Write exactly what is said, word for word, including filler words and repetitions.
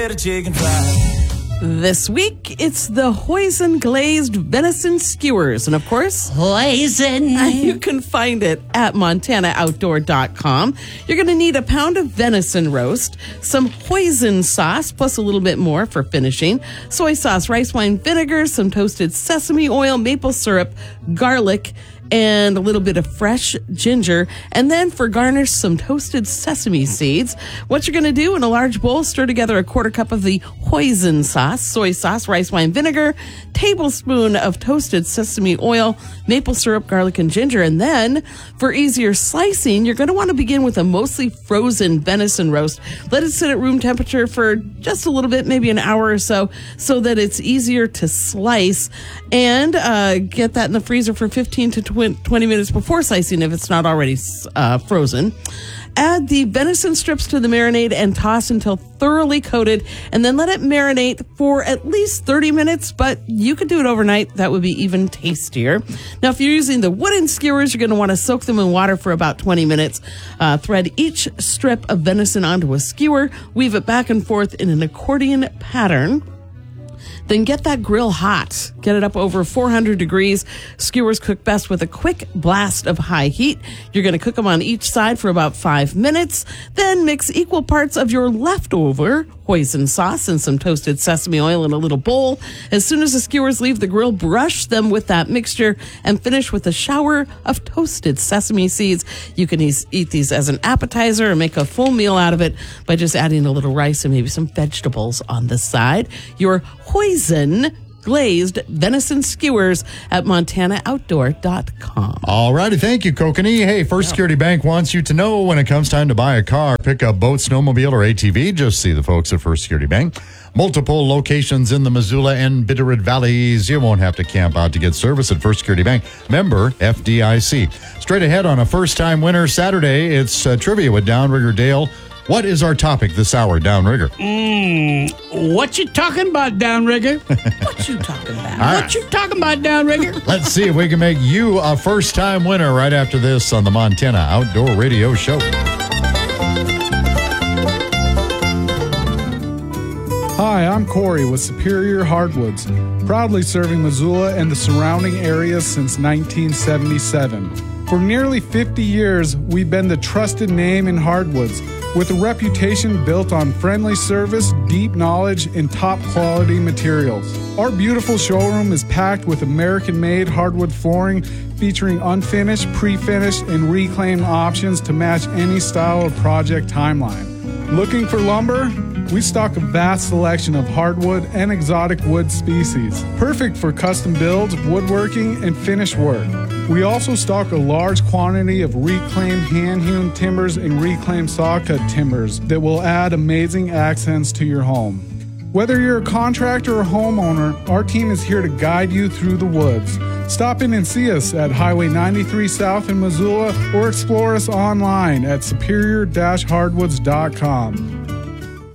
This week, it's the Hoisin glazed venison skewers. And of course, Hoisin. You can find it at montana outdoor dot com. You're going to need a pound of venison roast, some hoisin sauce, plus a little bit more for finishing, soy sauce, rice wine vinegar, some toasted sesame oil, maple syrup, garlic, and a little bit of fresh ginger. And then for garnish, some toasted sesame seeds. What you're going to do in a large bowl, stir together a quarter cup of the hoisin sauce, soy sauce, rice wine vinegar, tablespoon of toasted sesame oil, maple syrup, garlic, and ginger. And then for easier slicing, you're going to want to begin with a mostly frozen venison roast. Let it sit at room temperature for just a little bit, maybe an hour or so, so that it's easier to slice. And uh, get that in the freezer for fifteen to twenty minutes before slicing if it's not already uh, frozen. Add the venison strips to the marinade and toss until thoroughly coated, and then let it marinate for at least thirty minutes, but you could do it overnight. That would be even tastier. Now, if you're using the wooden skewers, you're going to want to soak them in water for about twenty minutes. Uh, thread each strip of venison onto a skewer, weave it back and forth in an accordion pattern. Then get that grill hot. Get it up over four hundred degrees. Skewers cook best with a quick blast of high heat. You're going to cook them on each side for about five minutes. Then mix equal parts of your leftover hoisin sauce and some toasted sesame oil in a little bowl. As soon as the skewers leave the grill, brush them with that mixture and finish with a shower of toasted sesame seeds. You can eat these as an appetizer or make a full meal out of it by just adding a little rice and maybe some vegetables on the side. Your hoisin glazed venison skewers at montana outdoor dot com. All righty. Thank you, Kokanee. Hey, First Yeah. Security Bank wants you to know when it comes time to buy a car, pick up boat, snowmobile, or A T V. Just see the folks at First Security Bank. Multiple locations in the Missoula and Bitterroot Valleys. You won't have to camp out to get service at First Security Bank. Member F D I C. Straight ahead on a first-time winner Saturday, it's uh, trivia with Downrigger Dale. What is our topic this hour, Downrigger? Mm, what you talking about, Downrigger? What you talking about? All What right. you talking about, Downrigger? Let's see if we can make you a first-time winner right after this on the Montana Outdoor Radio Show. Hi, I'm Corey with Superior Hardwoods, proudly serving Missoula and the surrounding areas since nineteen seventy-seven. For nearly fifty years, we've been the trusted name in hardwoods, with a reputation built on friendly service, deep knowledge, and top-quality materials. Our beautiful showroom is packed with American-made hardwood flooring featuring unfinished, pre-finished, and reclaimed options to match any style or project timeline. Looking for lumber? We stock a vast selection of hardwood and exotic wood species, perfect for custom builds, woodworking, and finish work. We also stock a large quantity of reclaimed hand-hewn timbers and reclaimed saw-cut timbers that will add amazing accents to your home. Whether you're a contractor or homeowner, our team is here to guide you through the woods. Stop in and see us at Highway ninety-three South in Missoula or explore us online at superior dash hardwoods dot com.